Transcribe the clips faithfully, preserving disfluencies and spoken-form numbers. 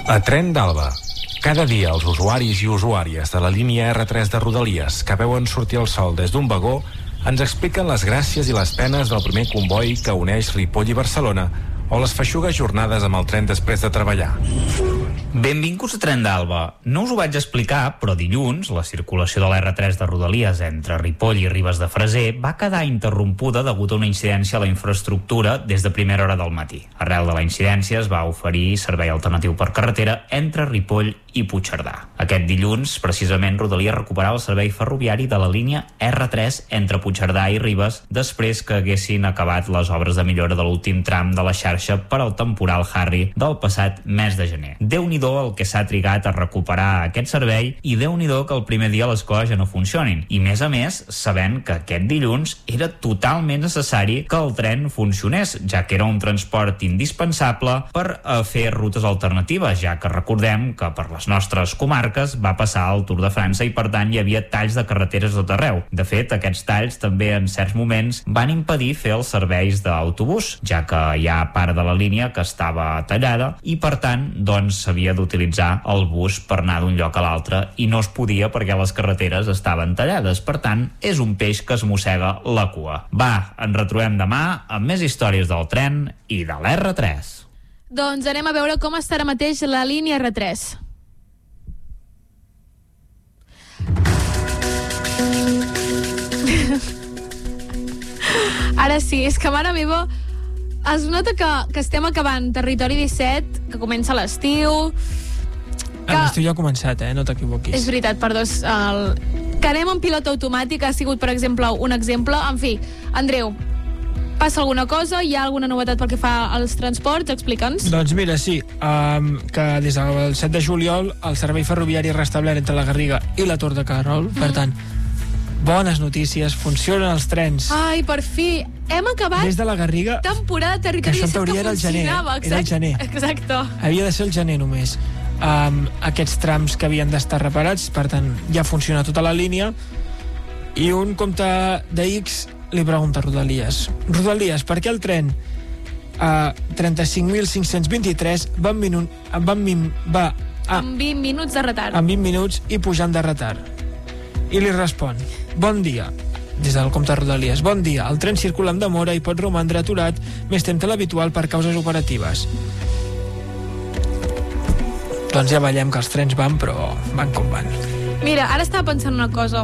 A Tren d'Alba. Cada dia els usuaris i usuàries de la línia erre tres de Rodalies que veuen sortir el sol des d'un vagó ens expliquen les gràcies i les penes del primer comboi que uneix Ripoll i Barcelona o les feixugues jornades amb el tren després de treballar. Benvinguts a Tren d'Alba. No us ho vaig explicar, però dilluns la circulació de l'erre tres de Rodalies entre Ripoll i Ribes de Freser va quedar interrompuda degut a una incidència a la infraestructura des de primera hora del matí. Arrel de la incidència es va oferir servei alternatiu per carretera entre Ripoll i Puigcerdà. Aquest dilluns, precisament, Rodalies recuperava el servei ferroviari de la línia erre tres entre Puigcerdà i Ribes després que haguessin acabat les obres de millora de l'últim tram de la xarxa per al temporal Harry del passat mes de gener. Déu-n'hi-do el que s'ha trigat a recuperar aquest servei i Déu-n'hi-do que el primer dia les coses ja no funcionin. I més a més, sabent que aquest dilluns era totalment necessari que el tren funcionés, ja que era un transport indispensable per a fer rutes alternatives, ja que recordem que per les nostres comarques va passar el Tour de França i per tant hi havia talls de carreteres a tot arreu. De fet, aquests talls també en certs moments van impedir fer els serveis d'autobús, ja que hi ha part de la línia que estava tallada i per tant doncs s'havia d'utilitzar el bus per anar d'un lloc a l'altre i no es podia perquè les carreteres estaven tallades. Per tant, és un peix que es mossega la cua. Va, ens retrobem demà amb més històries del tren i de l'erre tres. Doncs anem a veure com està ara mateix la línia erre tres. Ara sí, és que mare meva es nota que, que estem acabant Territori disset, que comença l'estiu que... L'estiu ja ha començat, eh? No t'equivoquis. És veritat, perdó, el... que anem en pilot automàtic ha sigut, per exemple, un exemple. En fi, Andreu, passa alguna cosa? Hi ha alguna novetat pel que fa als transports? Explica'ns. Doncs mira, sí, um, que des del set de juliol el servei ferroviari es restablert entre la Garriga i la Tor de Carol, mm. per tant, bones notícies, funcionen els trens. Ai, per fi, hem acabat des de la Garriga, temporada Territori que això en disset que teoria era el gener, funcionava. era el gener. Exacte. Havia de ser el gener només. Um, aquests trams que havien d'estar reparats, per tant, ja funciona tota la línia. I un compte de X li pregunta a Rodalies. Rodalies, per què el tren a trenta-cinc mil cinc-cents vint-i-tres va, minu- va, va a, amb vint minuts de retard. amb vint minuts i pujant de retard? I li respon: bon dia, des del compte Rodalies. Bon dia, el tren circula amb demora i pot romandre aturat més temps de l'habitual per causes operatives. Doncs ja veiem que els trens van, però van com van. Mira, ara estava pensant una cosa.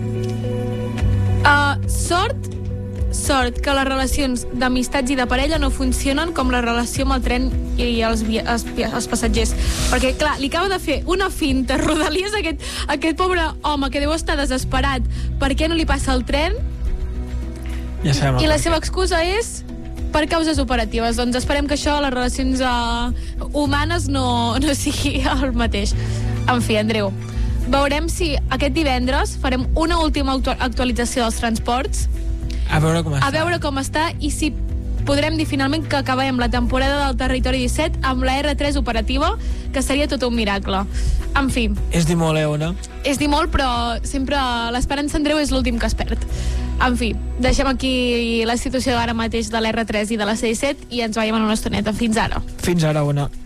Uh, sort, sort que les relacions d'amistats i de parella no funcionen com la relació amb el tren i els, els, els passatgers. Perquè, clar, li acaba de fer una finta a Rodalies a aquest, a aquest pobre home que deu estar desesperat per què no li passa el tren. Ja sabem. I la seva excusa és per causes operatives. Doncs esperem que això a les relacions uh, humanes no, no sigui el mateix. En fi, Andreu, veurem si aquest divendres farem una última actualització dels transports. A veure com està. A veure com està i si podrem dir finalment que acabem la temporada del Territori disset amb la erre tres operativa, que seria tot un miracle. En fi. És dir molt, eh, Ona? És dir molt, però sempre l'esperança, Andreu, és l'últim que es perd. En fi, deixem aquí la situació ara mateix de l'erre tres i de la ce disset i ens veiem en una estoneta. Fins ara. Fins ara, Ona.